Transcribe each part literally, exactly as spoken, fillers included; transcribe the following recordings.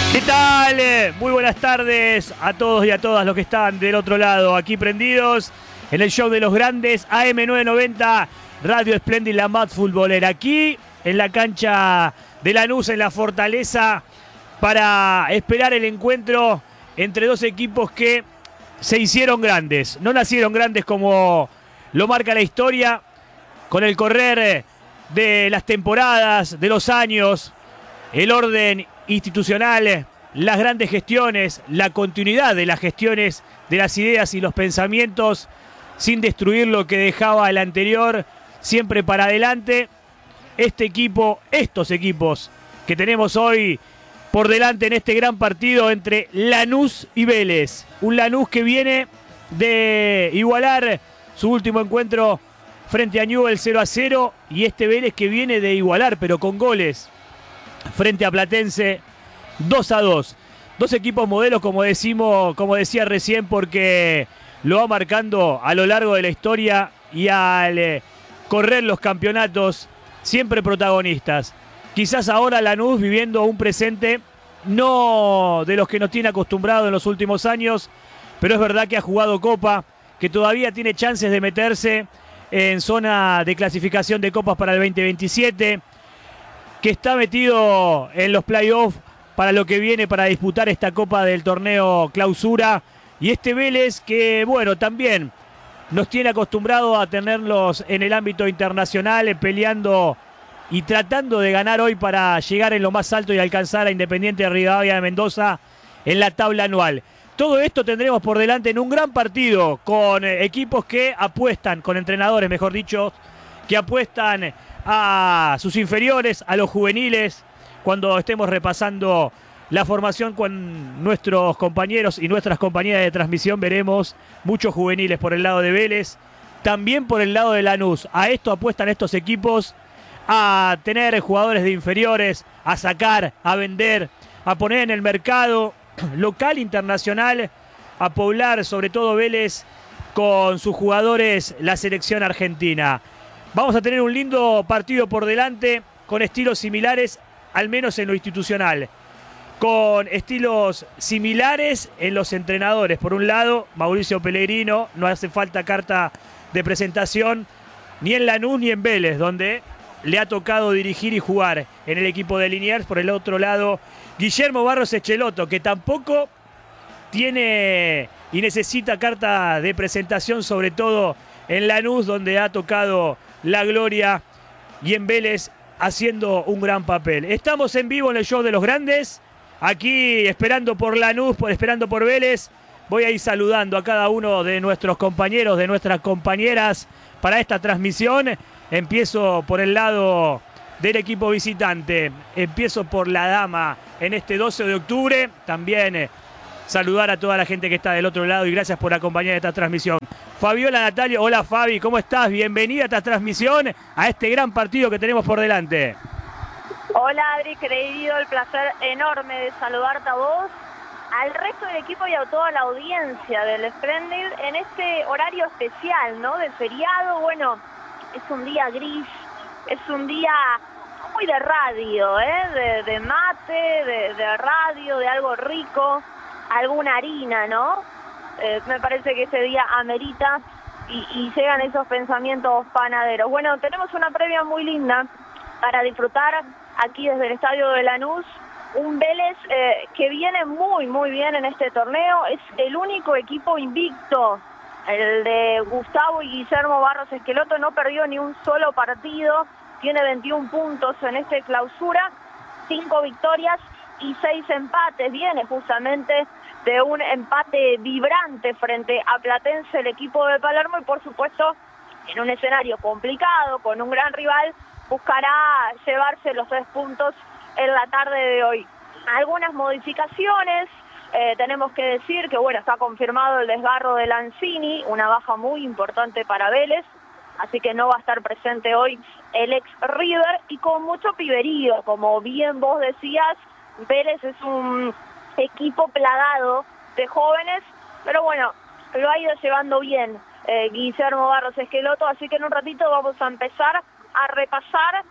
¿Qué tal? Muy buenas tardes a todos y a todas los que están del otro lado, aquí prendidos en el show de los grandes, A M novecientos noventa, Radio Splendid, la Mat Futbolera, aquí en la cancha de Lanús, en la Fortaleza, para esperar el encuentro entre dos equipos que se hicieron grandes. No nacieron grandes como lo marca la historia, con el correr de las temporadas, de los años, el orden institucional, las grandes gestiones, la continuidad de las gestiones, de las ideas y los pensamientos, sin destruir lo que dejaba el anterior, siempre para adelante. Este equipo, estos equipos que tenemos hoy por delante en este gran partido entre Lanús y Vélez. Un Lanús que viene de igualar su último encuentro frente a Newell's cero a cero, y este Vélez que viene de igualar, pero con goles, frente a Platense dos a dos. Dos equipos modelos, como decimos, como decía recién, porque lo va marcando a lo largo de la historia y al eh, correr los campeonatos, siempre protagonistas. Quizás ahora Lanús viviendo un presente no de los que nos tiene acostumbrado en los últimos años, pero es verdad que ha jugado Copa, que todavía tiene chances de meterse en zona de clasificación de copas para el veinte veintisiete, que está metido en los playoffs para lo que viene para disputar esta Copa del torneo Clausura, y este Vélez que, bueno, también nos tiene acostumbrado a tenerlos en el ámbito internacional, peleando y tratando de ganar hoy para llegar en lo más alto y alcanzar a Independiente de Rivadavia de Mendoza en la tabla anual. Todo esto tendremos por delante en un gran partido con equipos que apuestan, con entrenadores, mejor dicho, que apuestan a sus inferiores, a los juveniles. Cuando estemos repasando la formación con nuestros compañeros y nuestras compañeras de transmisión, veremos muchos juveniles por el lado de Vélez, también por el lado de Lanús. A esto apuestan estos equipos, a tener jugadores de inferiores, a sacar, a vender, a poner en el mercado local, internacional, a poblar sobre todo Vélez con sus jugadores la selección argentina. Vamos a tener un lindo partido por delante, con estilos similares, al menos en lo institucional, con estilos similares en los entrenadores. Por un lado, Mauricio Pellegrino, no hace falta carta de presentación, ni en Lanús ni en Vélez, donde le ha tocado dirigir y jugar en el equipo de Liniers. Por el otro lado, Guillermo Barros Echeloto, que tampoco tiene y necesita carta de presentación, sobre todo en Lanús, donde ha tocado la gloria, y en Vélez haciendo un gran papel. Estamos en vivo en el show de los grandes, aquí esperando por Lanús, por, esperando por Vélez. Voy a ir saludando a cada uno de nuestros compañeros, de nuestras compañeras para esta transmisión. Empiezo por el lado del equipo visitante, empiezo por la dama en este doce de octubre. También eh, saludar a toda la gente que está del otro lado y gracias por acompañar esta transmisión. Fabiola Natalia, hola Fabi, ¿cómo estás? Bienvenida a esta transmisión, a este gran partido que tenemos por delante. Hola Adri, querido, el placer enorme de saludarte a vos, al resto del equipo y a toda la audiencia del Splendid en este horario especial, ¿no? De feriado. Bueno, es un día gris, es un día muy de radio, ¿eh? De, de mate, de, de radio, de algo rico, alguna harina, ¿no? Eh, me parece que ese día amerita y, y llegan esos pensamientos panaderos. Bueno, tenemos una previa muy linda para disfrutar aquí desde el estadio de Lanús. Un Vélez eh, que viene muy, muy bien en este torneo. Es el único equipo invicto. El de Gustavo y Guillermo Barros Esqueloto no perdió ni un solo partido. Tiene veintiún puntos en este clausura, cinco victorias y seis empates. Viene justamente de un empate vibrante frente a Platense, el equipo de Palermo, y por supuesto en un escenario complicado, con un gran rival, buscará llevarse los tres puntos en la tarde de hoy. Algunas modificaciones, eh, tenemos que decir que bueno, está confirmado el desgarro de Lanzini, una baja muy importante para Vélez, así que no va a estar presente hoy el ex River, y con mucho piberío, como bien vos decías. Vélez es un equipo plagado de jóvenes, pero bueno, lo ha ido llevando bien eh, Guillermo Barros Esqueloto, así que en un ratito vamos a empezar a repasar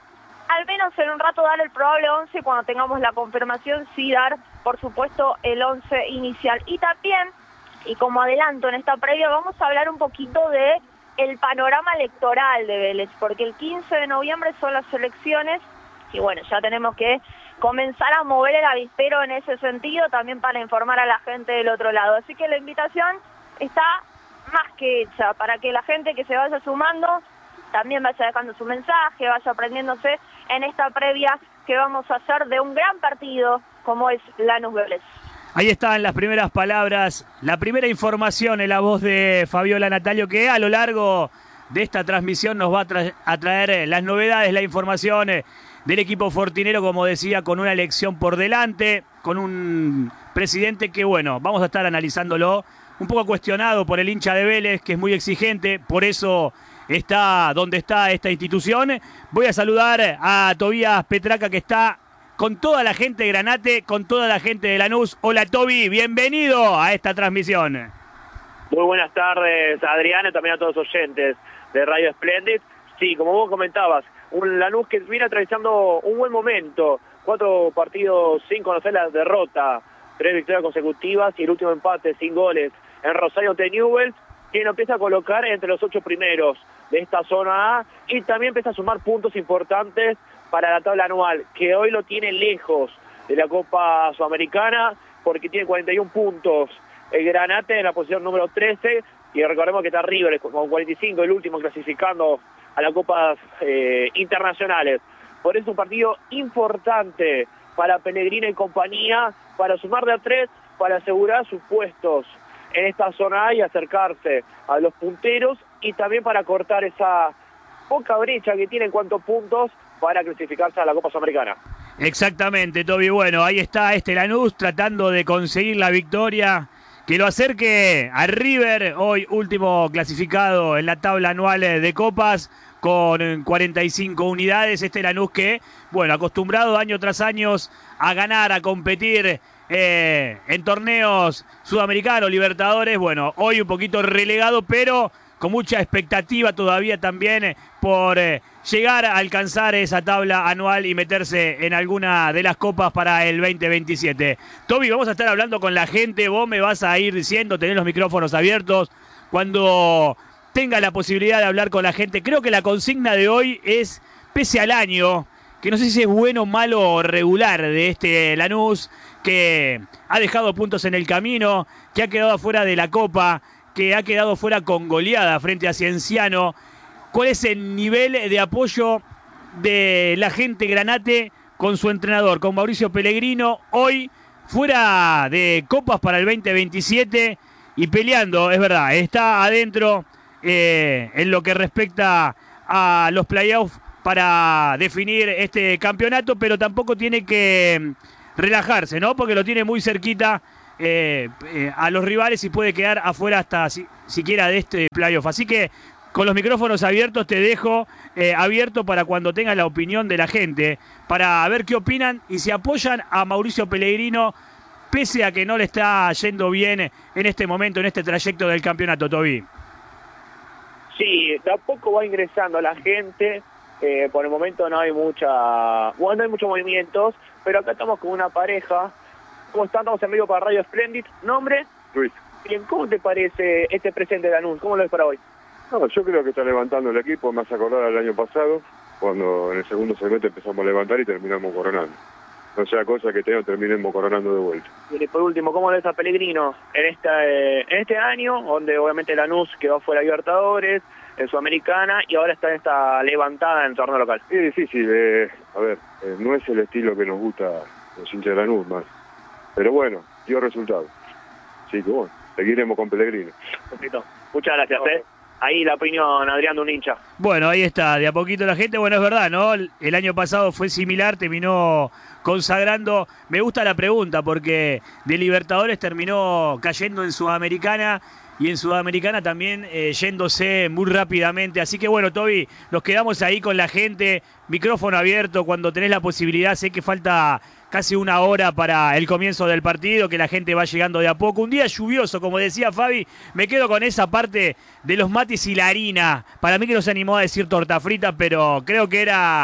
al menos en un rato dar el probable once, cuando tengamos la confirmación sí dar, por supuesto, el once inicial. Y también, y como adelanto en esta previa, vamos a hablar un poquito de el panorama electoral de Vélez, porque el quince de noviembre son las elecciones, y bueno, ya tenemos que comenzar a mover el avispero en ese sentido, también para informar a la gente del otro lado. Así que la invitación está más que hecha, para que la gente que se vaya sumando también vaya dejando su mensaje, vaya aprendiéndose en esta previa que vamos a hacer de un gran partido como es Lanús Vélez. Ahí están las primeras palabras, la primera información en la voz de Fabiola Natalio, que a lo largo de esta transmisión nos va a, tra a traer las novedades, la información del equipo fortinero, como decía, con una elección por delante, con un presidente que, bueno, vamos a estar analizándolo, un poco cuestionado por el hincha de Vélez, que es muy exigente, por eso está donde está esta institución. Voy a saludar a Tobías Petraca, que está con toda la gente de Granate, con toda la gente de Lanús. Hola, Tobi, bienvenido a esta transmisión. Muy buenas tardes, Adriano, y también a todos los oyentes de Radio Splendid. Sí, como vos comentabas, un Lanús que viene atravesando un buen momento. Cuatro partidos sin conocer la derrota, tres victorias consecutivas y el último empate sin goles en Rosario de Newell's, quien lo empieza a colocar entre los ocho primeros de esta zona A y también empieza a sumar puntos importantes para la tabla anual, que hoy lo tiene lejos de la Copa Sudamericana, porque tiene cuarenta y un puntos el Granate en la posición número trece, y recordemos que está River con cuarenta y cinco, el último clasificando a las Copas eh, internacionales. Por eso un partido importante para Pellegrino y compañía, para sumar de a tres, para asegurar sus puestos en esta zona A y acercarse a los punteros, y también para cortar esa poca brecha que tiene en cuanto a puntos para clasificarse a la Copa Sudamericana. Exactamente, Tobi. Bueno, ahí está este Lanús tratando de conseguir la victoria que lo acerque a River, hoy último clasificado en la tabla anual de copas con cuarenta y cinco unidades. Este Lanús que, bueno, acostumbrado año tras año a ganar, a competir eh, en torneos sudamericanos, Libertadores, bueno, hoy un poquito relegado, pero con mucha expectativa todavía también por eh, llegar a alcanzar esa tabla anual y meterse en alguna de las copas para el veinte veintisiete. Tobi, vamos a estar hablando con la gente, vos me vas a ir diciendo, tenés los micrófonos abiertos, cuando tenga la posibilidad de hablar con la gente. Creo que la consigna de hoy es, pese al año, que no sé si es bueno, malo o regular de este Lanús, que ha dejado puntos en el camino, que ha quedado afuera de la Copa, que ha quedado fuera con goleada frente a Cienciano. ¿Cuál es el nivel de apoyo de la gente Granate con su entrenador, con Mauricio Pellegrino, hoy fuera de copas para el veinte veintisiete y peleando, es verdad, está adentro eh, en lo que respecta a los playoffs para definir este campeonato, pero tampoco tiene que relajarse, ¿no? Porque lo tiene muy cerquita Eh, eh, a los rivales y puede quedar afuera hasta si, siquiera de este playoff. Así que con los micrófonos abiertos te dejo eh, abierto para cuando tengas la opinión de la gente, para ver qué opinan y si apoyan a Mauricio Pellegrino, pese a que no le está yendo bien en este momento, en este trayecto del campeonato, Tobi. Sí, tampoco va ingresando la gente, eh, por el momento no hay mucha, bueno, no hay muchos movimientos, pero acá estamos con una pareja. ¿Cómo están? Estamos en vivo para Radio Splendid. ¿Nombre? Luis. Bien, ¿cómo te parece este presente de Lanús? ¿Cómo lo ves para hoy? No, yo creo que está levantando el equipo, me hace acordar al año pasado, cuando en el segundo segmento empezamos a levantar y terminamos coronando. No sea cosa que te, terminemos coronando de vuelta. Y por último, ¿cómo lo ves a Pellegrino en, esta, eh, en este año, donde obviamente Lanús quedó fuera de Libertadores, en Sudamericana, y ahora está en esta levantada en el torneo local? Es difícil, eh, a ver, eh, no es el estilo que nos gusta los hinchas de Lanús más. Pero bueno, dio resultado. Así que bueno, seguiremos con Pellegrino. Perfecto. Muchas gracias, ¿eh? Ahí la opinión, Adrián, de un hincha. Bueno, ahí está, de a poquito la gente. Bueno, es verdad, ¿no? El año pasado fue similar, terminó consagrando. Me gusta la pregunta porque de Libertadores terminó cayendo en Sudamericana y en Sudamericana también eh, yéndose muy rápidamente. Así que bueno, Tobi, nos quedamos ahí con la gente, micrófono abierto cuando tenés la posibilidad. Sé que falta casi una hora para el comienzo del partido, que la gente va llegando de a poco. Un día lluvioso, como decía Fabi, me quedo con esa parte de los mates y la harina. Para mí que no se animó a decir torta frita, pero creo que era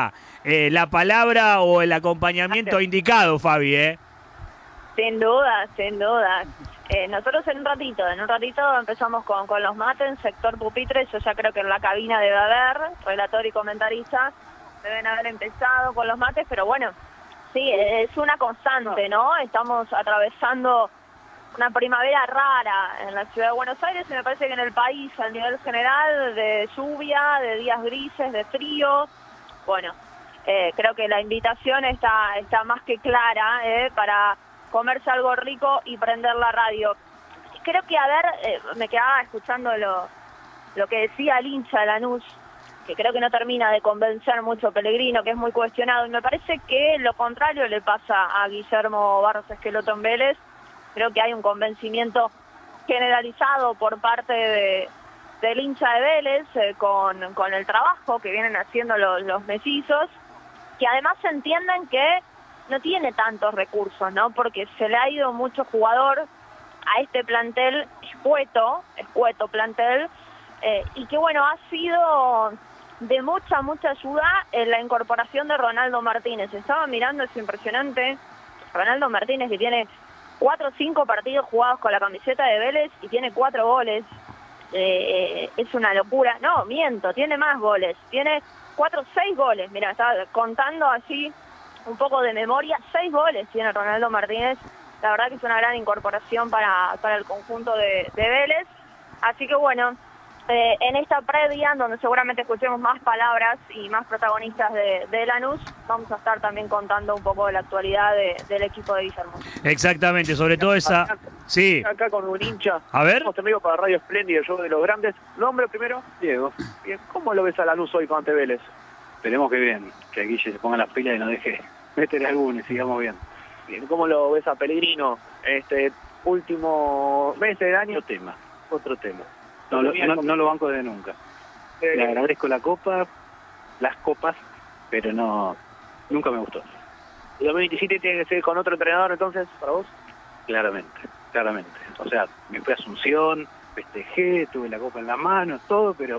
eh, la palabra o el acompañamiento indicado, Fabi, ¿eh? Sin duda, sin duda. Eh, nosotros en un ratito, en un ratito empezamos con, con los mates, sector pupitre. Yo ya creo que en la cabina debe haber, relator y comentarista, deben haber empezado con los mates, pero bueno, sí, es una constante, ¿no? Estamos atravesando una primavera rara en la ciudad de Buenos Aires y me parece que en el país, a nivel general, de lluvia, de días grises, de frío. Bueno, eh, creo que la invitación está, está más que clara, ¿eh? Para comerse algo rico y prender la radio. Creo que, a ver, eh, me quedaba escuchando lo, lo que decía el hincha de Lanús, que creo que no termina de convencer mucho a Pellegrino, que es muy cuestionado, y me parece que lo contrario le pasa a Guillermo Barros Esqueloto en Vélez. Creo que hay un convencimiento generalizado por parte de, del hincha de Vélez eh, con, con el trabajo que vienen haciendo los, los mellizos, que además entienden que no tiene tantos recursos, ¿no? Porque se le ha ido mucho jugador a este plantel escueto, escueto plantel, eh, y que bueno, ha sido de mucha, mucha ayuda en la incorporación de Ronaldo Martínez. Estaba mirando, es impresionante, Ronaldo Martínez, que tiene cuatro o cinco partidos jugados con la camiseta de Vélez y tiene cuatro goles. Eh, es una locura. No, miento, tiene más goles, tiene cuatro o seis goles. Mira, estaba contando así un poco de memoria, seis goles tiene Ronaldo Martínez. La verdad que es una gran incorporación para, para el conjunto de, de Vélez. Así que bueno, eh, en esta previa, donde seguramente escuchemos más palabras y más protagonistas de, de Lanús, vamos a estar también contando un poco de la actualidad de, del equipo de Guillermo. Exactamente, sobre todo esa... Acá, sí. acá con un hincha. A ver. Somos amigos para Radio Espléndida, el show de los grandes. ¿Nombre primero? Diego. Bien. ¿Cómo lo ves a Lanús hoy con ante Vélez? Esperemos que bien, que aquí se ponga las pilas y nos deje meter alguno y sigamos bien. Bien. ¿Cómo lo ves a Pellegrino este último mes del año? Otro tema, otro tema. No, lo, no, no lo banco de nunca. Eh, Le agradezco la copa, las copas, pero no, nunca me gustó. ¿El dos mil veintisiete tiene que ser con otro entrenador entonces para vos? Claramente, claramente. O sea, me fui a Asunción, festejé, tuve la copa en la mano, todo, pero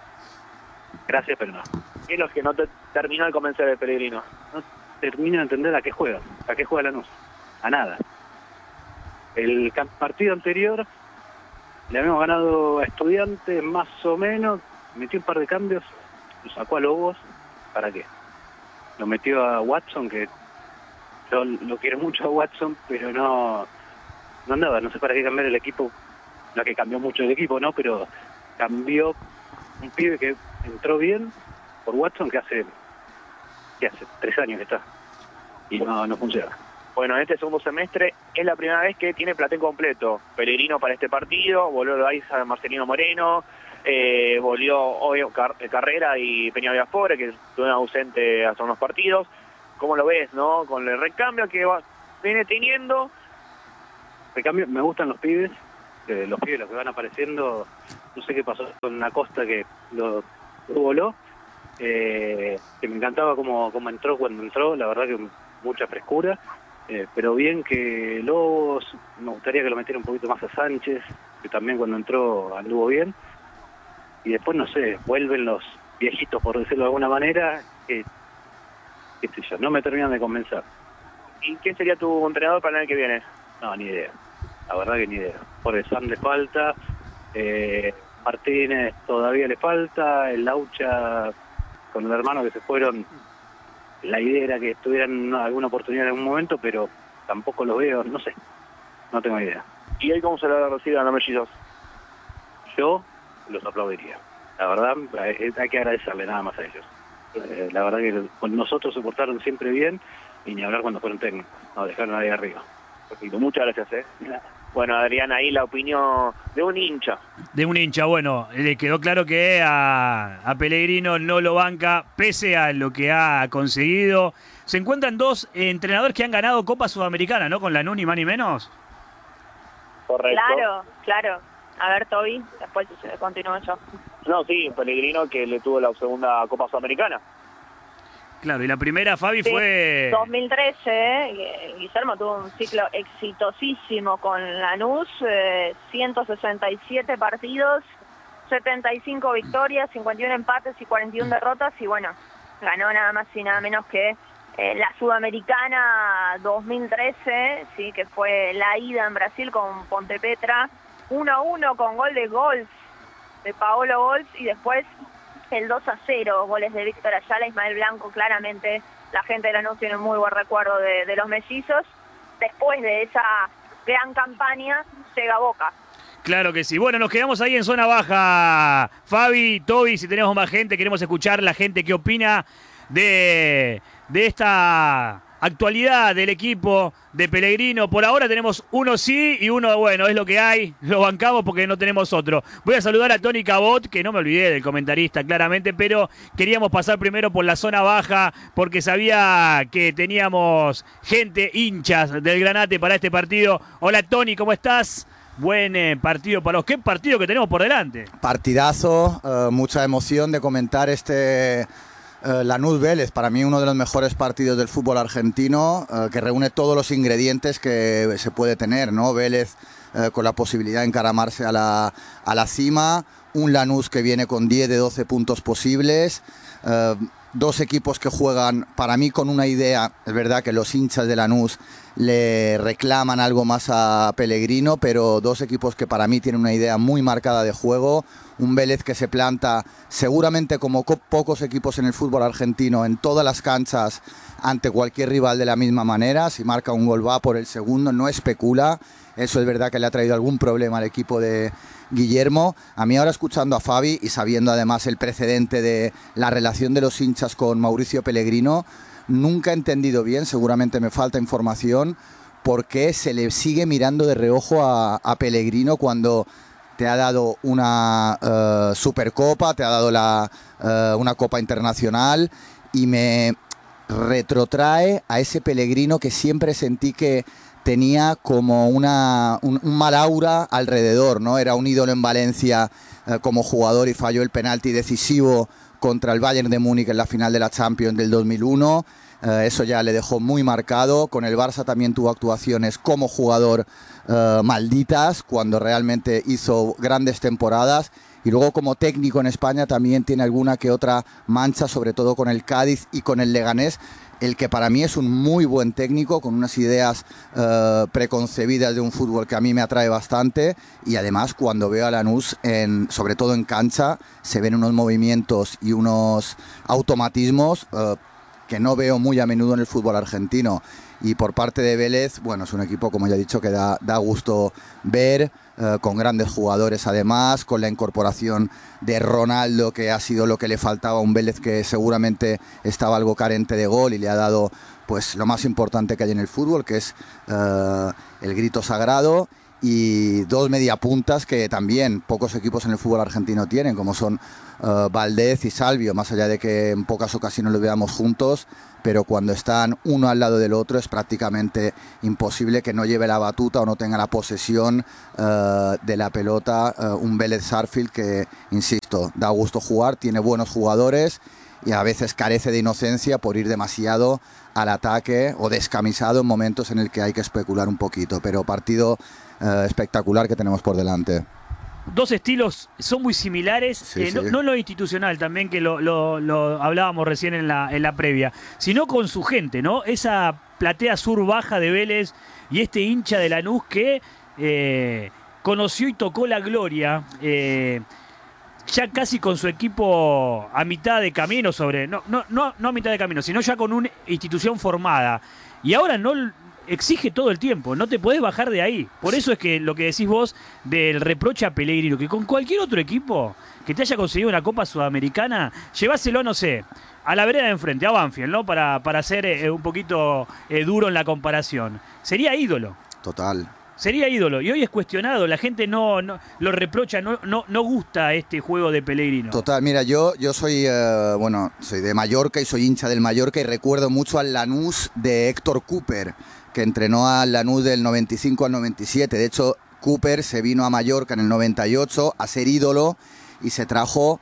gracias, pero no. ¿Qué es lo que no te terminó de convencer de Pellegrino? No termino de entender a qué juega, a qué juega Lanús, a nada. El partido anterior le habíamos ganado a Estudiantes más o menos, metió un par de cambios, lo sacó a Lobos, ¿para qué? Lo metió a Watson, que yo lo quiero mucho a Watson, pero no, no andaba, no sé para qué cambiar el equipo, no que cambió mucho el equipo, ¿no? Pero cambió un pibe que entró bien por Watson, que hace, que hace tres años que está, y no, no funciona. Bueno, en este segundo semestre es la primera vez que tiene plantel completo. Pellegrino para este partido, volvió Loaiza, Marcelino Moreno, eh, volvió hoy Car Carrera y Peña Villaspore, que estuvieron ausentes hace unos partidos. ¿Cómo lo ves, no? Con el recambio que va, viene teniendo. Recambio, me gustan los pibes, eh, los pibes los que van apareciendo. No sé qué pasó con Acosta, que lo, lo voló, eh, que me encantaba cómo, cómo entró cuando entró, la verdad que mucha frescura. Eh, pero bien que Lobos, me gustaría que lo metiera un poquito más a Sánchez, que también cuando entró anduvo bien. Y después, no sé, vuelven los viejitos, por decirlo de alguna manera, que, qué sé yo, no me terminan de convencer. ¿Y quién sería tu entrenador para el año que viene? No, ni idea. La verdad que ni idea. Por San le falta, eh, Martínez todavía le falta, el Laucha con el hermano que se fueron. La idea era que tuvieran alguna oportunidad en algún momento, pero tampoco los veo, no sé, no tengo idea. ¿Y hoy cómo se lo reciben a los mellizos? Yo los aplaudiría. La verdad, hay que agradecerle nada más a ellos. Eh, la verdad que con nosotros se portaron siempre bien, y ni hablar cuando fueron técnicos, no dejaron a nadie arriba. Perfecto, muchas gracias, ¿eh? Bueno, Adrián, ahí la opinión de un hincha. De un hincha, bueno, le quedó claro que a, a Pellegrino no lo banca, pese a lo que ha conseguido. Se encuentran dos entrenadores que han ganado Copa Sudamericana, ¿no? Con Lanús, ni más ni menos. Correcto. Claro, claro. A ver, Toby, después continúo yo. No, sí, Pellegrino que le tuvo la segunda Copa Sudamericana. Claro, y la primera, Fabi, Sí, fue... dos mil trece, eh, Guillermo tuvo un ciclo exitosísimo con Lanús, eh, ciento sesenta y siete partidos, setenta y cinco victorias, cincuenta y uno empates y cuarenta y una derrotas, y bueno, ganó nada más y nada menos que eh, la Sudamericana dos mil trece, sí, que fue la ida en Brasil con Ponte Preta, uno a uno con gol de Golz, de Paolo Golz, y después el dos a cero, goles de Víctor Ayala, Ismael Blanco. Claramente la gente de Lanús tiene un muy buen recuerdo de, de los mellizos. Después de esa gran campaña llega Boca. Claro que sí. Bueno, nos quedamos ahí en zona baja. Fabi, Toby, si tenemos más gente, queremos escuchar la gente qué opina de, de esta actualidad del equipo de Pellegrino. Por ahora tenemos uno sí y uno, bueno, es lo que hay. Lo bancamos porque no tenemos otro. Voy a saludar a Tony Cabot, que no me olvidé del comentarista claramente, pero queríamos pasar primero por la zona baja porque sabía que teníamos gente, hinchas del Granate para este partido. Hola Tony, ¿cómo estás? Buen eh, partido para los... ¿Qué partido que tenemos por delante? Partidazo, eh, mucha emoción de comentar este... Uh, Lanús Vélez, para mí uno de los mejores partidos del fútbol argentino, uh, que reúne todos los ingredientes que se puede tener, ¿no? Vélez uh, con la posibilidad de encaramarse a la, a la cima, un Lanús que viene con diez de doce puntos posibles, uh, dos equipos que juegan para mí con una idea. Es verdad que los hinchas de Lanús le reclaman algo más a Pellegrino, pero dos equipos que para mí tienen una idea muy marcada de juego. Un Vélez que se planta seguramente como pocos equipos en el fútbol argentino en todas las canchas ante cualquier rival de la misma manera. Si marca un gol va por el segundo, no especula. Eso es verdad que le ha traído algún problema al equipo de Guillermo. A mí ahora, escuchando a Fabi y sabiendo además el precedente de la relación de los hinchas con Mauricio Pellegrino, nunca he entendido bien, seguramente me falta información, por qué se le sigue mirando de reojo a, a Pellegrino cuando te ha dado una uh, Supercopa, te ha dado la, uh, una Copa Internacional, y me retrotrae a ese Pellegrino que siempre sentí que tenía como una, un, un mal aura alrededor, ¿no? Era un ídolo en Valencia uh, como jugador y falló el penalti decisivo contra el Bayern de Múnich en la final de la Champions del dos mil uno. Uh, eso ya le dejó muy marcado. Con el Barça también tuvo actuaciones como jugador uh, malditas, cuando realmente hizo grandes temporadas. Y luego como técnico en España también tiene alguna que otra mancha, sobre todo con el Cádiz y con el Leganés. El que para mí es un muy buen técnico, con unas ideas uh, preconcebidas de un fútbol que a mí me atrae bastante. Y además, cuando veo a Lanús, en, sobre todo en cancha, se ven unos movimientos y unos automatismos uh, que no veo muy a menudo en el fútbol argentino. Y por parte de Vélez, bueno, es un equipo, como ya he dicho, que da, da gusto ver, eh, con grandes jugadores además, con la incorporación de Ronaldo, que ha sido lo que le faltaba a un Vélez que seguramente estaba algo carente de gol, y le ha dado pues lo más importante que hay en el fútbol, que es eh, el grito sagrado. Y dos mediapuntas que también pocos equipos en el fútbol argentino tienen, como son uh, Valdez y Salvio, más allá de que en pocas ocasiones los veamos juntos, pero cuando están uno al lado del otro es prácticamente imposible que no lleve la batuta o no tenga la posesión uh, de la pelota uh, un Vélez Sarsfield que, insisto, da gusto jugar, tiene buenos jugadores y a veces carece de inocencia por ir demasiado al ataque o descamisado en momentos en el que hay que especular un poquito. Pero partido eh, espectacular que tenemos por delante. Dos estilos son muy similares, sí, eh, sí. No, no lo institucional también, que lo, lo, lo hablábamos recién en la, en la previa, sino con su gente, ¿no? Esa platea sur baja de Vélez y este hincha de Lanús que eh, conoció y tocó la gloria, eh, ya casi con su equipo a mitad de camino, sobre no, no, no, no a mitad de camino, sino ya con una institución formada. Y ahora no exige todo el tiempo, no te podés bajar de ahí. Por eso es que lo que decís vos del reproche a Pellegrino, que con cualquier otro equipo que te haya conseguido una Copa Sudamericana, lleváselo, no sé, a la vereda de enfrente, a Banfield, ¿no? Para, para ser eh, un poquito eh, duro en la comparación. Sería ídolo. Total. Sería ídolo. Y hoy es cuestionado. La gente no, no lo reprocha, no, no, no gusta este juego de Pellegrino. Total, mira, yo, yo soy, eh, bueno, soy de Mallorca y soy hincha del Mallorca y recuerdo mucho al Lanús de Héctor Cooper, que entrenó al Lanús del noventa y cinco al noventa y siete. De hecho, Cooper se vino a Mallorca en el noventa y ocho a ser ídolo y se trajo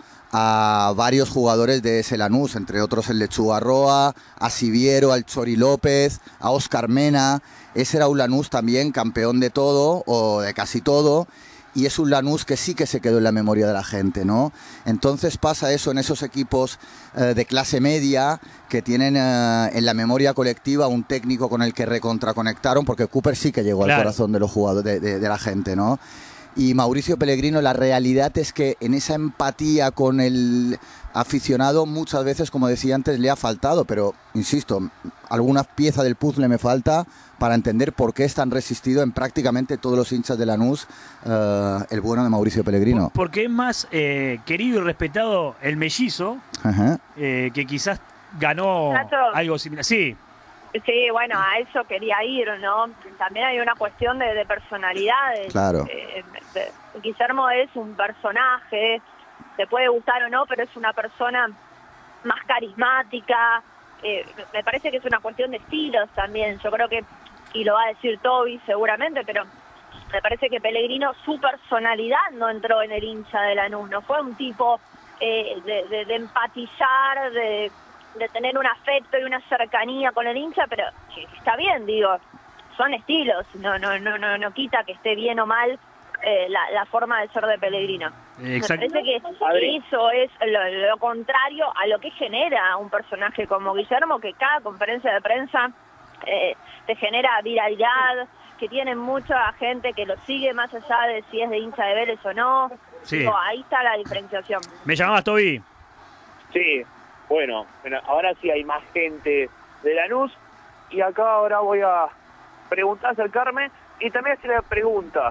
a varios jugadores de ese Lanús, entre otros el Lechuga Roa, a Siviero, al Chori López, a Óscar Mena. Ese era un Lanús también campeón de todo, o de casi todo, y es un Lanús que sí que se quedó en la memoria de la gente, ¿no? Entonces pasa eso en esos equipos eh, de clase media que tienen eh, en la memoria colectiva un técnico con el que recontraconectaron, porque Cooper sí que llegó Claro. al corazón de los jugadores, de, de, de la gente, ¿no? Y Mauricio Pellegrino, la realidad es que en esa empatía con el aficionado muchas veces, como decía antes, le ha faltado, pero insisto, alguna pieza del puzzle me falta para entender por qué es tan resistido en prácticamente todos los hinchas de Lanús uh, el bueno de Mauricio Pellegrino. Porque es más eh, querido y respetado el mellizo, Ajá. eh, que quizás ganó Nacho. algo similar. Sí, Sí, bueno, a eso quería ir, ¿no? También hay una cuestión de, de personalidades. Claro. Eh, de- Guillermo es un personaje, te puede gustar o no, pero es una persona más carismática. Eh, me parece que es una cuestión de estilos también. Yo creo que, y lo va a decir Toby seguramente, pero me parece que Pellegrino, su personalidad no entró en el hincha de Lanús, no fue un tipo eh, de, de- de empatizar, de, de tener un afecto y una cercanía con el hincha, pero que está bien, digo, son estilos, no no no no, no quita que esté bien o mal eh, la, la forma de ser de Pellegrino. exacto. Me parece que Adri. eso es lo, lo contrario a lo que genera un personaje como Guillermo, que cada conferencia de prensa eh, te genera viralidad, que tiene mucha gente que lo sigue más allá de si es de hincha de Vélez o no. Sí. Digo, ahí está la diferenciación. Me llamabas, Toby. Sí, bueno, bueno, ahora sí hay más gente de Lanús y acá ahora voy a preguntar, acercarme y también hacer la pregunta.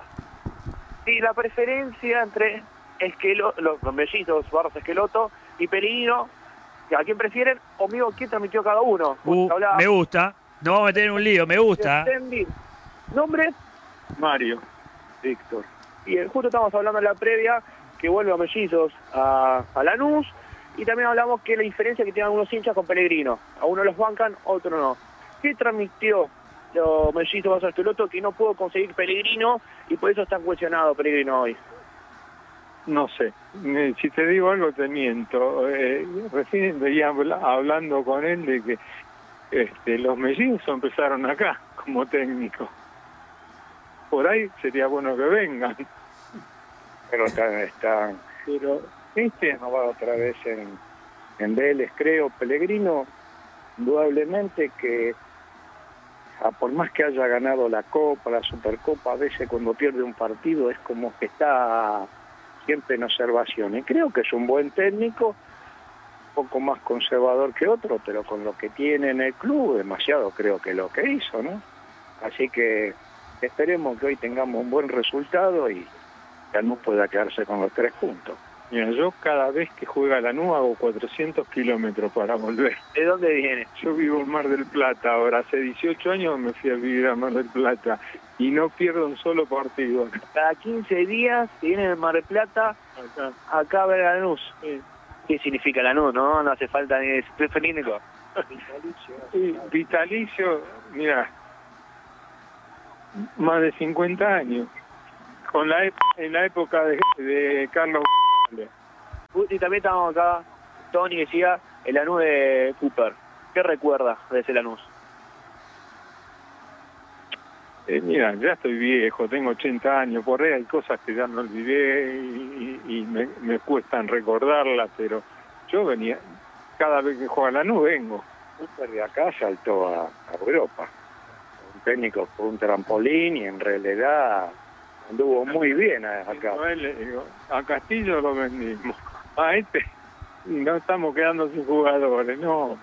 Si la preferencia entre Esquelo, los, los mellizos, Barros Esqueloto y Pellegrino, ¿a quién prefieren? O mío, ¿quién transmitió cada uno? Uh, Hablaba- me gusta. Nos vamos a meter en un lío, me gusta. Extended. ¿Nombre? Mario, Víctor. Y eh, justo estamos hablando en la previa que vuelve a Mellizos a, a Lanús y también hablamos que la diferencia que tienen algunos hinchas con Pellegrino. A uno los bancan, a otro no. ¿Qué transmitió los Mellizos Barros Esqueloto que no pudo conseguir Pellegrino y por eso está cuestionado Pellegrino hoy? No sé, Eh, si te digo algo te miento. Eh, recién veía habla- hablando con él de que este, los mellizos empezaron acá como técnico. Por ahí sería bueno que vengan. Pero están, están Pero este, renovados otra vez en, en Vélez, creo. Pellegrino, indudablemente que a por más que haya ganado la Copa, la Supercopa, a veces cuando pierde un partido es como que está siempre en observación. Y creo que es un buen técnico, un poco más conservador que otro, pero con lo que tiene en el club, demasiado creo que lo que hizo, ¿no? Así que esperemos que hoy tengamos un buen resultado y Lanús pueda quedarse con los tres puntos. mira, yo cada vez que juega Lanús hago cuatrocientos kilómetros para volver. ¿De dónde viene? Yo vivo en Mar del Plata ahora, hace dieciocho años me fui a vivir a Mar del Plata y no pierdo un solo partido. Cada quince días viene de Mar del Plata Acá. acá a ver a Lanús. Sí. ¿Qué significa Lanús, no? No hace falta ni técnico. Sí, vitalicio, mira, más de cincuenta años, con la ep- en la época de, de Carlos. Y también estamos acá, Tony decía, el Lanús de Cooper. ¿Qué recuerda de ese Lanús? Eh, mira, ya estoy viejo, tengo ochenta años, por ahí hay cosas que ya no olvidé y, y- y me, me cuestan recordarlas, pero yo venía, cada vez que juega Lanús vengo. Cooper de acá saltó a, a Europa. Un técnico por un trampolín y en realidad anduvo muy bien acá. A él le digo, a Castillo lo vendimos, a este y no estamos quedando sin jugadores, no,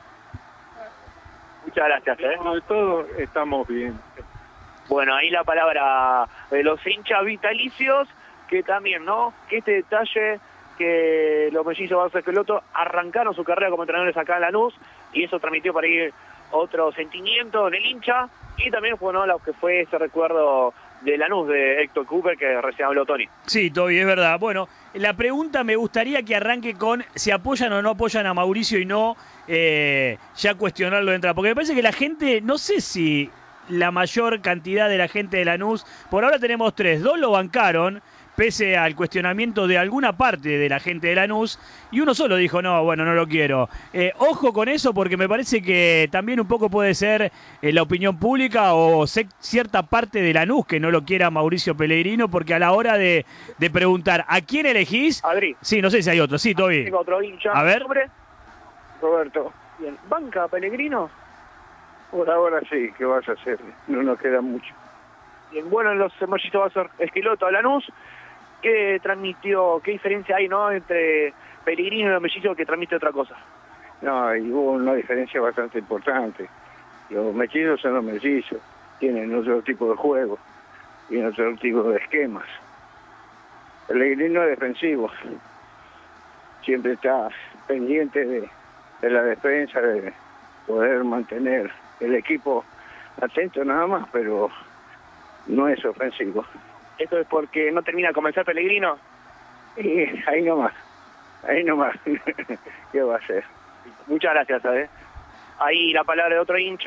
Muchas gracias, ¿eh? de todo estamos bien. Bueno, ahí la palabra de los hinchas vitalicios, que también, ¿no? Que este detalle, que los mellizos Barros Esqueloto arrancaron su carrera como entrenadores acá en Lanús, y eso transmitió para ir otro sentimiento en el hincha, y también, bueno, lo que fue ese recuerdo de Lanús de Héctor Cooper, que recién habló Tony. Sí, Toby, es verdad. Bueno, la pregunta me gustaría que arranque con si apoyan o no apoyan a Mauricio y no eh, ya cuestionarlo de entrada. Porque me parece que la gente, no sé si la mayor cantidad de la gente de Lanús, por ahora tenemos tres, dos lo bancaron, pese al cuestionamiento de alguna parte de la gente de Lanús, y uno solo dijo, no, bueno, no lo quiero. Eh, ojo con eso, porque me parece que también un poco puede ser eh, la opinión pública o cierta parte de Lanús que no lo quiera Mauricio Pellegrino, porque a la hora de, de preguntar ¿a quién elegís? Adri. Sí, no sé si hay otro. Sí, Toby. Tengo otro hincha. A ver. ¿Nombre? Roberto, Bien. ¿Banca Pellegrino? por ahora sí, ¿qué vas a hacer? No nos queda mucho. Bien, bueno, en los emojis va a ser Esqueloto a Lanús. ¿Qué transmitió, qué diferencia hay, no, entre Pellegrino y los mellizos que transmite otra cosa? No, y hubo una diferencia bastante importante. Los mellizos son los mellizos, tienen otro tipo de juego, tienen otro tipo de esquemas. Pellegrino es defensivo, siempre está pendiente de, de la defensa, de poder mantener el equipo atento nada más, pero no es ofensivo. ¿Esto es porque no termina de comenzar Pellegrino? Y ahí nomás, ahí nomás, ¿qué va a hacer? Muchas gracias, ¿eh? Ahí la palabra de otro hincha,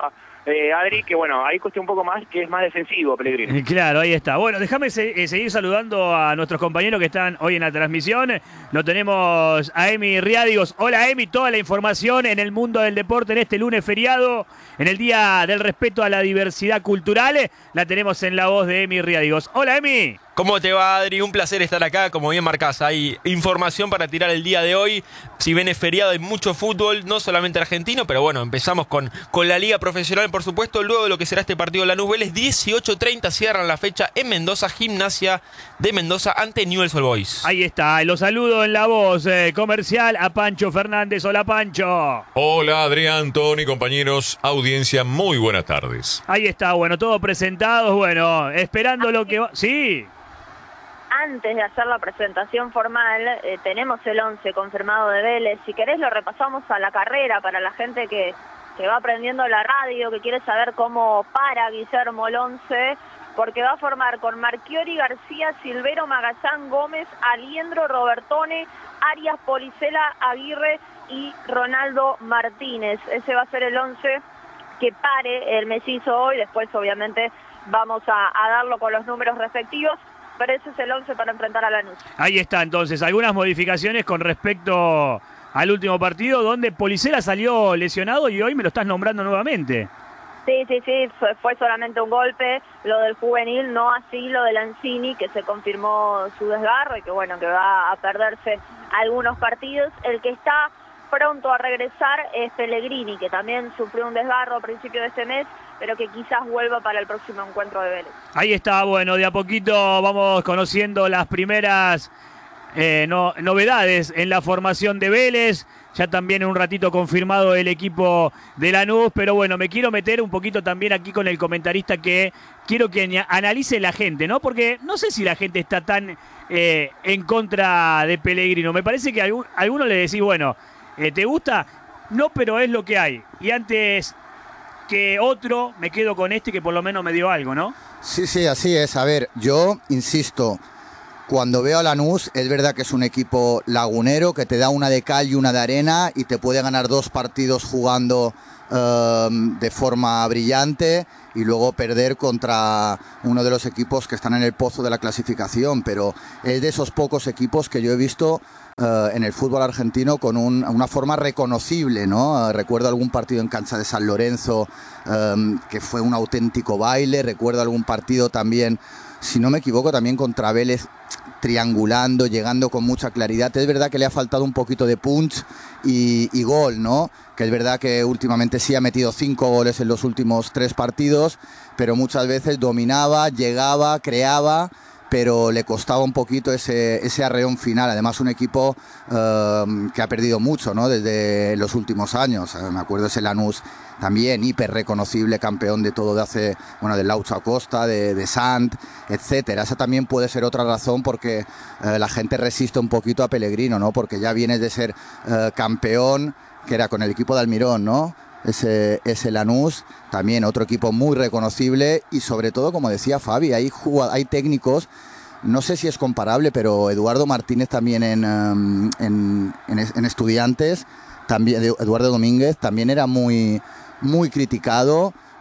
eh, Adri, que bueno, ahí cuesta un poco más, que es más defensivo Pellegrino. Eh, Claro, ahí está. Bueno, déjame se- eh, seguir saludando a nuestros compañeros que están hoy en la transmisión. Lo tenemos a Emi Riádigos. Hola, Emi, toda la información en el mundo del deporte en este lunes feriado, en el Día del Respeto a la Diversidad Cultural, la tenemos en la voz de Emi Riádigos. Hola, Emi. ¿Cómo te va, Adri? Un placer estar acá, como bien marcás. Hay información para tirar el día de hoy. Si bien es feriado, hay mucho fútbol, no solamente argentino, pero bueno, empezamos con, con la Liga Profesional, por supuesto. Luego de lo que será este partido de Lanús Vélez, dieciocho treinta cierran la fecha en Mendoza, Gimnasia de Mendoza ante Newell's Old Boys. Ahí está, lo saludo en la voz eh, comercial a Pancho Fernández. Hola, Pancho. Hola Adrián, Tony, compañeros, audiencia, muy buenas tardes. Ahí está, bueno, todos presentados, bueno, esperando lo que va... Sí. Antes de hacer la presentación formal, eh, tenemos el once confirmado de Vélez. Si querés lo repasamos a la carrera para la gente que, que va aprendiendo la radio, que quiere saber cómo para Guillermo el once, porque va a formar con Marchiori, García, Silvero, Magallán, Gómez, Aliendro, Robertone, Arias, Policela, Aguirre y Ronaldo Martínez. Ese va a ser el once que pare el mellizo hoy. Después obviamente vamos a, a darlo con los números respectivos, pero ese es el once para enfrentar a Lanús. Ahí está, entonces, algunas modificaciones con respecto al último partido, donde Policela salió lesionado y hoy me lo estás nombrando nuevamente. Sí, sí, sí, fue, fue solamente un golpe, lo del juvenil, no así lo de Lanzini, que se confirmó su desgarro y que bueno, que va a perderse algunos partidos. El que está pronto a regresar es Pellegrini, que también sufrió un desgarro a principio de este mes, pero que quizás vuelva para el próximo encuentro de Vélez. Ahí está, bueno, de a poquito vamos conociendo las primeras eh, no, novedades en la formación de Vélez. Ya también en un ratito confirmado el equipo de Lanús, pero bueno, me quiero meter un poquito también aquí con el comentarista que quiero que analice la gente, ¿no? Porque no sé si la gente está tan eh, en contra de Pellegrino. Me parece que a algún- a algunos le decís, bueno, eh, ¿te gusta? No, pero es lo que hay. Y antes que otro, me quedo con este que por lo menos me dio algo, ¿no? Sí, sí, así es. A ver, yo insisto, cuando veo a Lanús, es verdad que es un equipo lagunero que te da una de cal y una de arena y te puede ganar dos partidos jugando eh, de forma brillante y luego perder contra uno de los equipos que están en el pozo de la clasificación, pero es de esos pocos equipos que yo he visto Uh, en el fútbol argentino con un, una forma reconocible, ¿no? Uh, recuerdo algún partido en cancha de San Lorenzo um, que fue un auténtico baile. Recuerdo algún partido también, si no me equivoco, también contra Vélez, triangulando, llegando con mucha claridad. Es verdad que le ha faltado un poquito de punch y, y gol, ¿no? Que es verdad que últimamente sí ha metido cinco goles en los últimos tres partidos, pero muchas veces dominaba, llegaba, creaba, pero le costaba un poquito ese, ese arreón final. Además, un equipo eh, que ha perdido mucho, ¿no? Desde los últimos años. Eh, me acuerdo ese Lanús también, hiper reconocible, campeón de todo de hace, bueno, del Laucho Acosta, de, de Sant, etcétera. Esa también puede ser otra razón porque eh, la gente resiste un poquito a Pellegrino, ¿no? Porque ya vienes de ser eh, campeón, que era con el equipo de Almirón, ¿no? Ese, ese Lanús, también otro equipo muy reconocible y sobre todo, como decía Fabi, hay, hay técnicos, no sé si es comparable, pero Eduardo Martínez también en, um, en, en, en Estudiantes, también Eduardo Domínguez también era muy, muy criticado,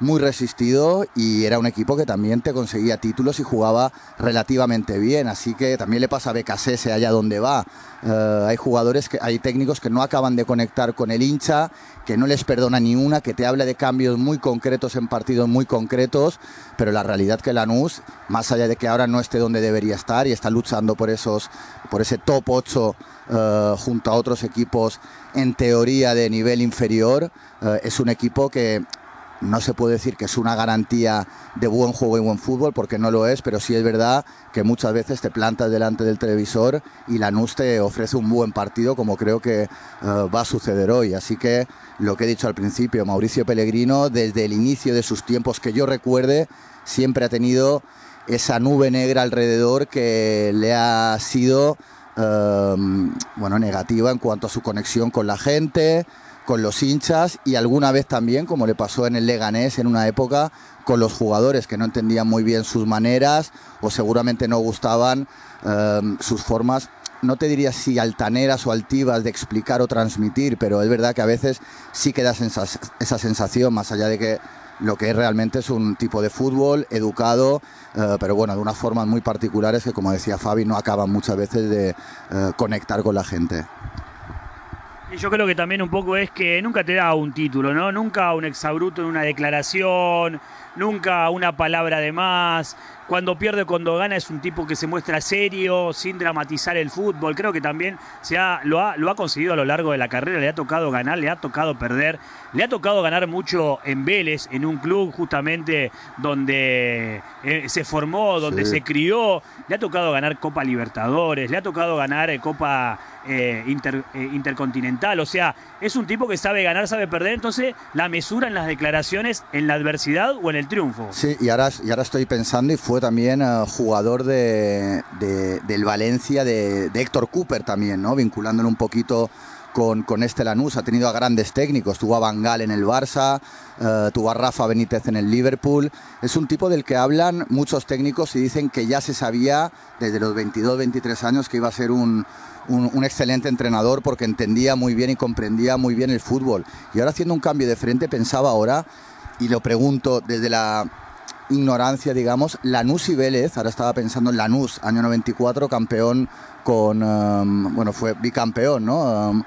muy resistido y era un equipo que también te conseguía títulos y jugaba relativamente bien, así que también le pasa a B K S S allá donde va. Uh, hay jugadores, que hay técnicos que no acaban de conectar con el hincha, que no les perdona ni una, que te habla de cambios muy concretos en partidos muy concretos, pero la realidad que Lanús, más allá de que ahora no esté donde debería estar y está luchando por esos, por ese top ocho uh, junto a otros equipos en teoría de nivel inferior, uh, es un equipo que no se puede decir que es una garantía de buen juego y buen fútbol, porque no lo es, pero sí es verdad que muchas veces te plantas delante del televisor y Lanús te ofrece un buen partido, como creo que uh, va a suceder hoy. Así que lo que he dicho al principio, Mauricio Pellegrino, desde el inicio de sus tiempos que yo recuerde, siempre ha tenido esa nube negra alrededor que le ha sido uh, bueno, negativa en cuanto a su conexión con la gente, con los hinchas y alguna vez también, como le pasó en el Leganés en una época, con los jugadores que no entendían muy bien sus maneras o seguramente no gustaban eh, sus formas, no te diría si altaneras o altivas de explicar o transmitir, pero es verdad que a veces sí queda sens- esa sensación, más allá de que lo que es realmente es un tipo de fútbol educado, eh, pero bueno, de unas formas muy particulares que, como decía Fabi, no acaban muchas veces de eh, conectar con la gente. Y yo creo que también un poco es que nunca te da un título, ¿no? Nunca un exabrupto en una declaración, nunca una palabra de más. Cuando pierde, cuando gana, es un tipo que se muestra serio, sin dramatizar el fútbol. Creo que también se ha, lo, ha, lo ha conseguido a lo largo de la carrera. Le ha tocado ganar, le ha tocado perder. Le ha tocado ganar mucho en Vélez, en un club justamente donde eh, se formó, donde sí. se crió. Le ha tocado ganar Copa Libertadores, le ha tocado ganar eh, Copa eh, inter, eh, Intercontinental. O sea, es un tipo que sabe ganar, sabe perder. Entonces, la mesura en las declaraciones, en la adversidad o en el triunfo. Sí, y ahora, y ahora estoy pensando, y fue también uh, jugador de, de, del Valencia, de, de Héctor Cooper también, ¿no? Vinculándolo un poquito con, con este Lanús. Ha tenido a grandes técnicos, tuvo a Van Gaal en el Barça, uh, tuvo a Rafa Benítez en el Liverpool. Es un tipo del que hablan muchos técnicos y dicen que ya se sabía desde los veintidós, veintitrés años que iba a ser un, un, un excelente entrenador, porque entendía muy bien y comprendía muy bien el fútbol. Y ahora, haciendo un cambio de frente, pensaba ahora, y lo pregunto desde la ignorancia, digamos, Lanús y Vélez, ahora estaba pensando en Lanús, año noventa y cuatro, campeón con, um, bueno, fue bicampeón, ¿no? Um,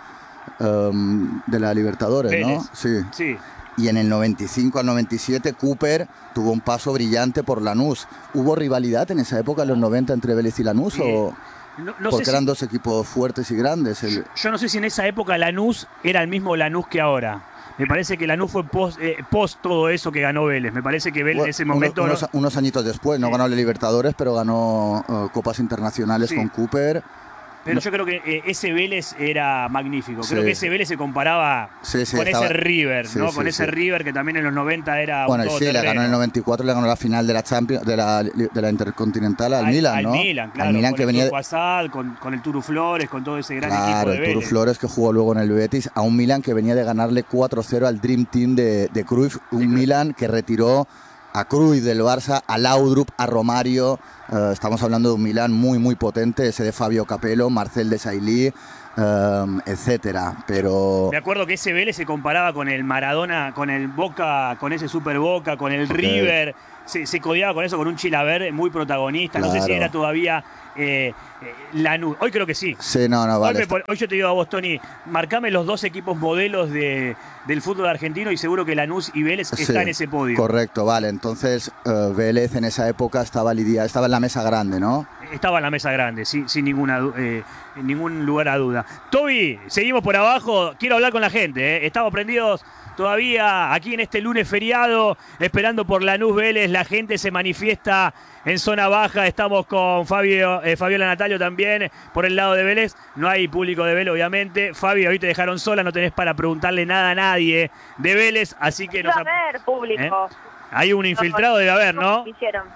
um, de la Libertadores, Vélez. ¿no? Sí. Sí. Y en el noventa y cinco al noventa y siete, Cooper tuvo un paso brillante por Lanús. ¿Hubo rivalidad en esa época, en los noventa, entre Vélez y Lanús? Sí. ¿O...? No, no porque sé eran si, dos equipos fuertes y grandes. El... Yo no sé si en esa época Lanús era el mismo Lanús que ahora. Me parece que Lanús fue post, eh, post todo eso que ganó Vélez. Me parece que Vélez bueno, en ese momento... Unos, no... unos añitos después, no sí. ganó la Libertadores, pero ganó uh, Copas Internacionales sí. con Cooper. Pero yo creo que eh, ese Vélez era magnífico. Creo sí. que ese Vélez se comparaba sí, sí, con estaba... ese River, sí, ¿no? sí, con ese sí. River que también en los noventa era bueno, un sí, le ganó en el noventa y cuatro, le ganó la final de la Champions, de la, de la Intercontinental al, al Milan, ¿no? Al Milan, claro. Al Milan con que el venía Turco Asad, con, con el Turu Flores, con todo ese gran claro, equipo de el Vélez. Turu Flores, que jugó luego en el Betis, a un Milan que venía de ganarle cuatro cero al Dream Team de, de Cruyff, un sí, Milan que retiró a Cruyff del Barça, a Laudrup, a Romario. Uh, estamos hablando de un Milan muy, muy potente, ese de Fabio Capello, Marcel Desailly, Um, etcétera, pero... Me acuerdo que ese Vélez se comparaba con el Maradona, con el Boca, con ese Super Boca, con el okay. River, se, se codeaba con eso, con un Chilaver muy protagonista, claro. No sé si era todavía eh, eh, Lanús, hoy creo que sí. Sí, no, no, vale. Hoy, me, hoy yo te digo a vos, Tony, marcame los dos equipos modelos de, del fútbol argentino y seguro que Lanús y Vélez sí, están en ese podio. Correcto, vale, entonces uh, Vélez en esa época estaba lidiado, estaba en la mesa grande, ¿no? Estaba en la mesa grande, sin, sin ninguna eh, ningún lugar a duda. Toby, seguimos por abajo. Quiero hablar con la gente. ¿eh? Estamos prendidos todavía aquí en este lunes feriado, esperando por Lanús Vélez. La gente se manifiesta en zona baja. Estamos con Fabio, eh, Fabiola Natalio también por el lado de Vélez. No hay público de Vélez, obviamente. Fabio, hoy te dejaron sola, no tenés para preguntarle nada a nadie de Vélez, así que... Nos... a ver, público. ¿Eh? Hay un infiltrado, debe haber, ¿no? Hicieron.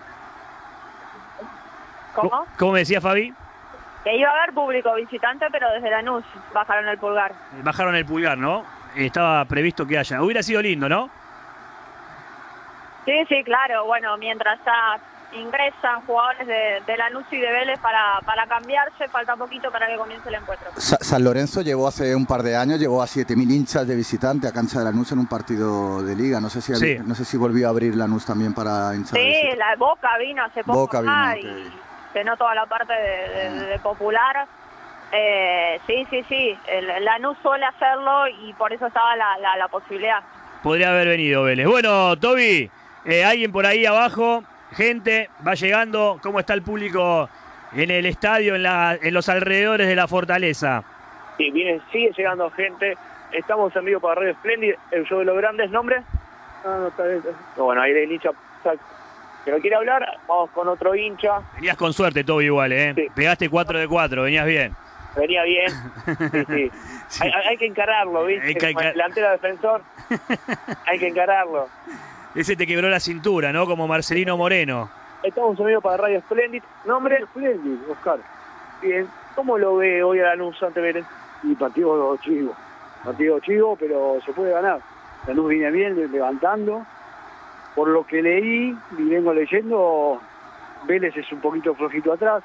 ¿Cómo? ¿Cómo me decía Fabi? Que iba a haber público visitante, pero desde Lanús bajaron el pulgar. Bajaron el pulgar, ¿no? Estaba previsto que haya. Hubiera sido lindo, ¿no? Sí, sí, claro. Bueno, mientras está ingresan jugadores de, de Lanús y de Vélez para, para cambiarse, falta poquito para que comience el encuentro. Sa San Lorenzo llevó hace un par de años, llevó a siete mil hinchas de visitante a cancha de Lanús en un partido de liga. No sé si, sí. no sé si volvió a abrir Lanús también para hinchas. Sí, la Boca vino hace poco Boca vino, acá okay. y llenó toda la parte de, de, de popular. Eh, sí, sí, sí, el Lanús suele hacerlo y por eso estaba la, la, la posibilidad. Podría haber venido Vélez. Bueno, Toby, eh, alguien por ahí abajo, gente, va llegando. ¿Cómo está el público en el estadio, en, la, en los alrededores de la Fortaleza? Sí, viene, sigue llegando gente. Estamos en vivo para Radio Splendid, el show de los grandes. ¿Nombre? Ah, no, está bien. Bueno, ahí el hincha que no quiere hablar. Vamos con otro hincha. Venías con suerte, Toby, igual, ¿eh? Sí. Pegaste cuatro de cuatro, venías bien. Venía bien. Sí, sí. Sí. Hay, hay que encararlo, ¿viste? Que Como el delantero defensor, hay que encararlo. Ese te quebró la cintura, ¿no? Como Marcelino Moreno. Estamos amigos para Radio Splendid. ¿Nombre? Splendid, Oscar. Bien. ¿Cómo lo ve hoy a Lanús ante Vélez? Y partido chivo. Partido chivo, pero se puede ganar. Lanús viene bien, levantando. Por lo que leí y vengo leyendo, Vélez es un poquito flojito atrás.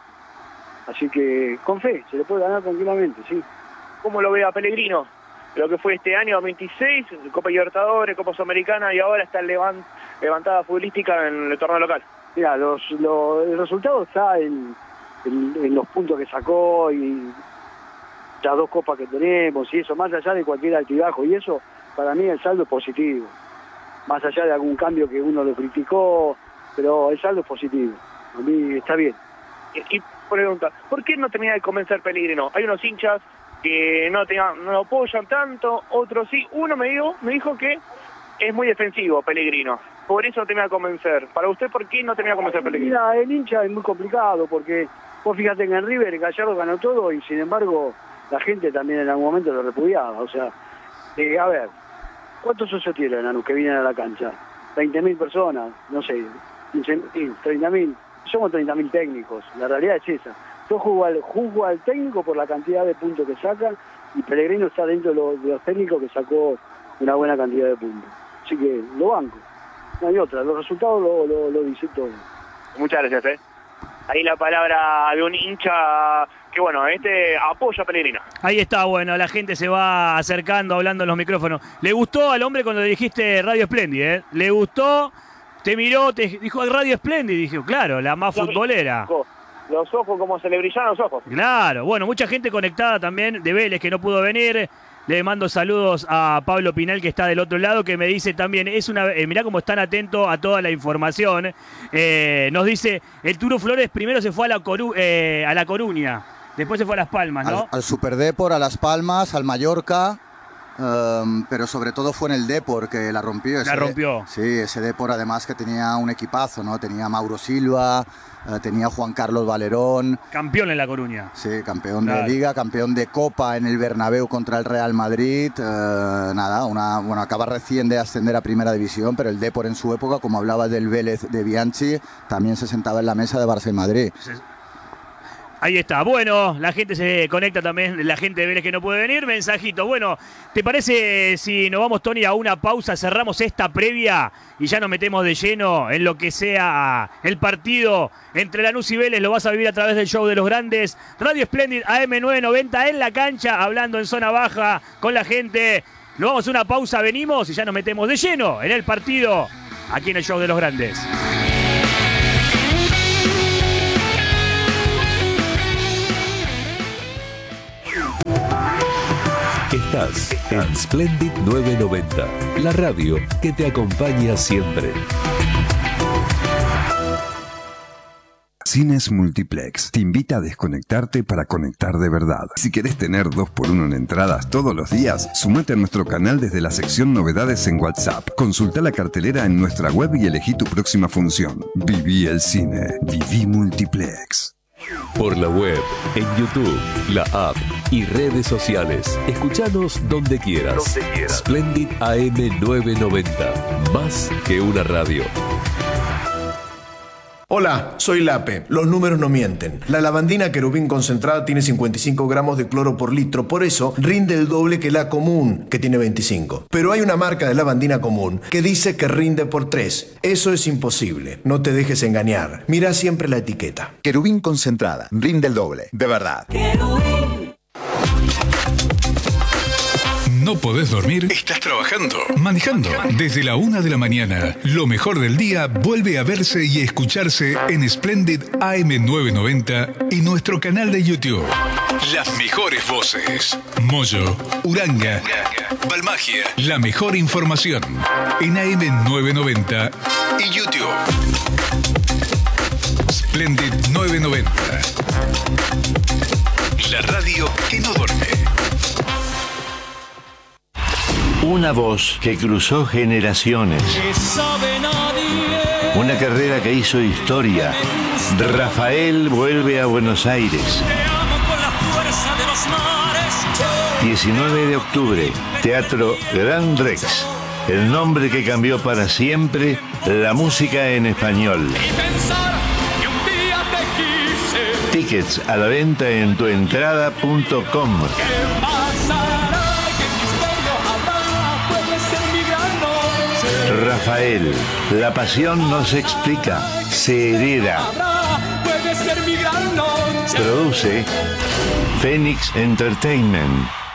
Así que con fe, se le puede ganar tranquilamente, sí. ¿Cómo lo ve a Pellegrino? Lo que fue este año veintiséis, Copa Libertadores, Copa Sudamericana y ahora está levant, levantada futbolística en el torneo local. Mira, los, los, el resultado está en, en, en los puntos que sacó y las dos copas que tenemos y eso, más allá de cualquier altibajo y eso, para mí el saldo es positivo. Más allá de algún cambio que uno lo criticó, pero el saldo es positivo. A mí está bien. Y, y pregunta, ¿por qué no termina de convencer Pellegrino? Hay unos hinchas que no, te, no lo apoyan tanto, otros sí. Uno me dijo, me dijo que es muy defensivo Pellegrino, por eso no termina de convencer. Para usted, ¿por qué no termina de convencer Pellegrino? Mira, el hincha es muy complicado, porque vos fíjate que en River Gallardo ganó todo y sin embargo la gente también en algún momento lo repudiaba. O sea, eh, a ver, ¿cuántos socios tienen Lanús que vienen a la cancha? veinte mil personas, no sé, quince mil, treinta mil. Somos treinta mil técnicos, la realidad es esa. Yo juzgo al, juzgo al técnico por la cantidad de puntos que sacan y Pellegrino está dentro de los, de los técnicos que sacó una buena cantidad de puntos. Así que lo banco, no hay otra, los resultados lo, lo, lo dicen todo. Muchas gracias, ¿eh? Ahí la palabra de un hincha que, bueno, este apoya a Pellegrino. Ahí está, bueno, la gente se va acercando, hablando en los micrófonos. ¿Le gustó al hombre cuando le dijiste Radio Splendid, eh? ¿Le gustó? Te miró, te dijo Radio Splendid, dije, claro, la más los futbolera. Ojos, los ojos, como se le brillaron los ojos. Claro, bueno, mucha gente conectada también de Vélez que no pudo venir. Le mando saludos a Pablo Pinal, que está del otro lado, que me dice también, es una eh, mirá cómo están atentos a toda la información. Eh, nos dice, el Turo Flores primero se fue a la, Coru eh, a la Coruña, después se fue a Las Palmas, ¿no? Al, al Superdepor, a Las Palmas, al Mallorca. Um, pero sobre todo fue en el Depor que la rompió. Ese, la rompió. Sí, ese Depor además que tenía un equipazo, ¿no? Tenía Mauro Silva, uh, tenía Juan Carlos Valerón. Campeón en La Coruña. Sí, campeón claro. de Liga, campeón de Copa en el Bernabéu contra el Real Madrid. Uh, nada, una, bueno, acaba recién de ascender a Primera División, pero el Depor en su época, como hablaba del Vélez de Bianchi, también se sentaba en la mesa de Barça y Madrid. Sí. Ahí está. Bueno, la gente se conecta también, la gente de Vélez que no puede venir. Mensajito. Bueno, ¿te parece si nos vamos, Tony, a una pausa? Cerramos esta previa y ya nos metemos de lleno en lo que sea el partido entre Lanús y Vélez. Lo vas a vivir a través del show de los grandes. Radio Splendid A M novecientos noventa en la cancha, hablando en zona baja con la gente. Nos vamos a una pausa, venimos y ya nos metemos de lleno en el partido aquí en el show de los grandes. Estás en Splendid novecientos noventa, la radio que te acompaña siempre. Cines Multiplex te invita a desconectarte para conectar de verdad. Si querés tener dos por uno en entradas todos los días, sumate a nuestro canal desde la sección Novedades en WhatsApp. Consulta la cartelera en nuestra web y elegí tu próxima función. Viví el cine. Viví Multiplex. Por la web, en YouTube, la app y redes sociales. Escuchanos donde quieras. Donde quieras. Splendid A M novecientos noventa. Más que una radio. Hola, soy Lape. Los números no mienten. La lavandina querubín concentrada tiene cincuenta y cinco gramos de cloro por litro, por eso rinde el doble que la común, que tiene veinticinco. Pero hay una marca de lavandina común que dice que rinde por tres. Eso es imposible. No te dejes engañar. Mira siempre la etiqueta. Querubín concentrada. Rinde el doble. De verdad. ¿No podés dormir? ¿Estás trabajando? ¿Manejando? Desde la una de la mañana, lo mejor del día vuelve a verse y escucharse en Splendid A M novecientos noventa y nuestro canal de YouTube. Las mejores voces. Moyo, Uranga, Balmagia. La mejor información en A M novecientos noventa y YouTube. Splendid novecientos noventa. La radio que no duerme. Una voz que cruzó generaciones. Una carrera que hizo historia. Rafael vuelve a Buenos Aires. diecinueve de octubre, Teatro Gran Rex. El nombre que cambió para siempre la música en español. Tickets a la venta en tuentrada punto com. Rafael, la pasión no se explica, se hereda. Produce Phoenix Entertainment.